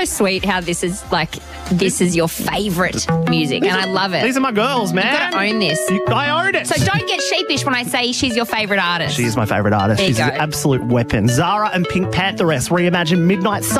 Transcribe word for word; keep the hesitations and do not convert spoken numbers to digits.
sweet how this is like, this is your favourite music, and I love it. These are my girls, man. You've got to own this. You, I own it. So don't get sheepish when I say she's your favourite artist. She is my favourite artist. There you She's go. an absolute weapon. Zara and Pink Pantheress reimagine Midnight Sun.